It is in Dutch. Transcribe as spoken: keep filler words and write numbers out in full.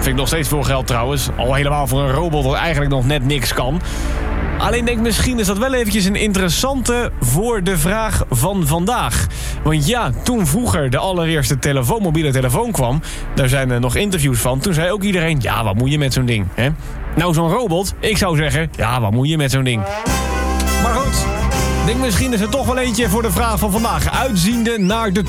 Vind ik nog steeds veel geld trouwens. Al helemaal voor een robot dat eigenlijk nog net niks kan. Alleen denk misschien is dat wel eventjes een interessante voor de vraag van vandaag. Want ja, toen vroeger de allereerste telefoon, mobiele telefoon kwam... daar zijn er nog interviews van. Toen zei ook iedereen, ja, wat moet je met zo'n ding? Hè? Nou, zo'n robot, ik zou zeggen, ja, wat moet je met zo'n ding? Maar goed, denk misschien is het toch wel eentje voor de vraag van vandaag. Uitziende naar de